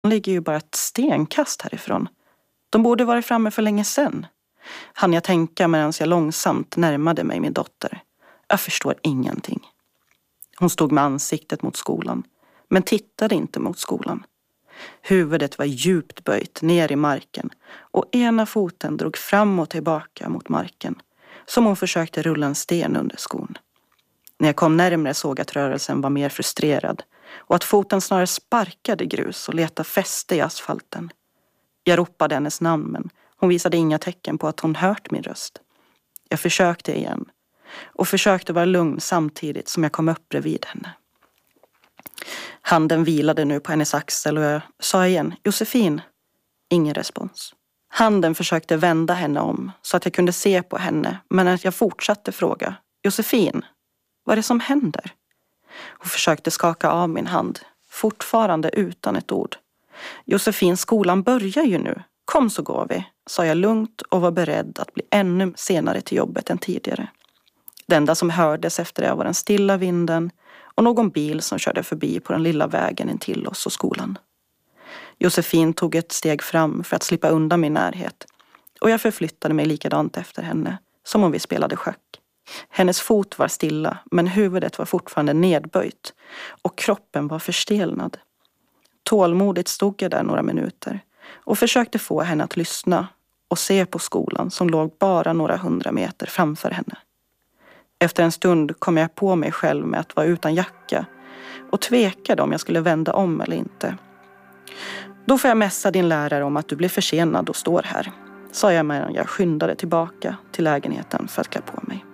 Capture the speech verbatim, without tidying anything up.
Hon ligger ju bara ett stenkast härifrån. De borde varit framme för länge sedan. Han jag tänka medan jag långsamt närmade mig min dotter. Jag förstår ingenting. Hon stod med ansiktet mot skolan, men tittade inte mot skolan. Huvudet var djupt böjt ner i marken och ena foten drog fram och tillbaka mot marken, som hon försökte rulla en sten under skon. När jag kom närmare såg att rörelsen var mer frustrerad och att foten snarare sparkade grus och letade fäste i asfalten. Jag ropade hennes namn, men hon visade inga tecken på att hon hört min röst. Jag försökte igen och försökte vara lugn samtidigt som jag kom upp bredvid henne. Handen vilade nu på hennes axel och jag sa igen, Josefin. Ingen respons. Handen försökte vända henne om så att jag kunde se på henne, men att jag fortsatte fråga, Josefin, vad är det som händer? Hon försökte skaka av min hand, fortfarande utan ett ord. Josefin, skolan börjar ju nu. Kom så går vi, sa jag lugnt och var beredd att bli ännu senare till jobbet än tidigare. Det enda som hördes efter det var den stilla vinden och någon bil som körde förbi på den lilla vägen in till oss och skolan. Josefin tog ett steg fram för att slippa undan min närhet och jag förflyttade mig likadant efter henne, som om vi spelade schack. Hennes fot var stilla, men huvudet var fortfarande nedböjt och kroppen var förstelnad. Tålmodigt stod jag där några minuter och försökte få henne att lyssna och se på skolan som låg bara några hundra meter framför henne. Efter en stund kom jag på mig själv med att vara utan jacka och tvekade om jag skulle vända om eller inte. Då får jag mässa din lärare om att du blir försenad och står här, sa jag medan jag skyndade tillbaka till lägenheten för att klä på mig.